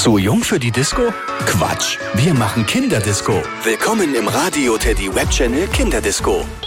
Zu jung für die Disco? Quatsch, wir machen Kinderdisco. Willkommen im Radio Teddy Web Channel Kinderdisco.